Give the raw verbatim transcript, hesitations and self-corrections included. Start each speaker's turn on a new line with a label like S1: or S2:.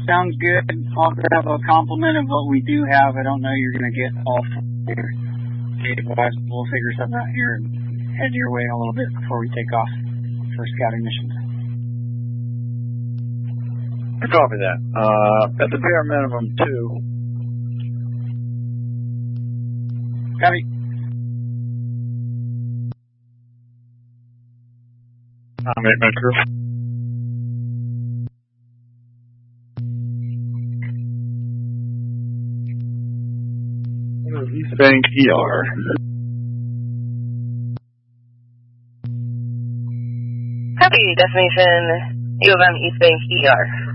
S1: Sounds good. I'll grab a compliment of what we do have. I don't know you're going to get all four here. We'll figure something out here and head your way a little bit before we take off for scouting missions.
S2: Copy that. Uh, at the bare minimum, two.
S1: Copy.
S2: I'm eight Metro. East Bank E R.
S3: Copy, destination U of M East Bank E R.